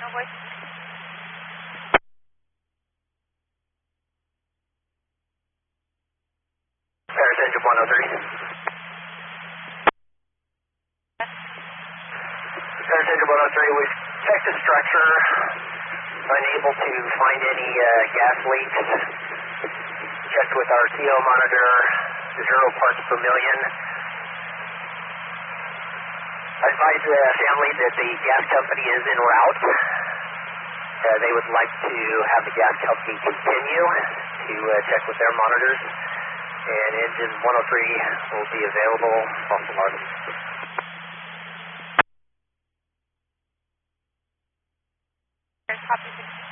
voice. Paris engine 103. Paris engine 103, we've checked the structure, unable to find any gas leaks. Checked with our CO monitor, 0 parts per million. I advise the family that the gas company is en route. They would like to have the gas company continue to check with their monitors, and engine 103 will be available off the market. Copy.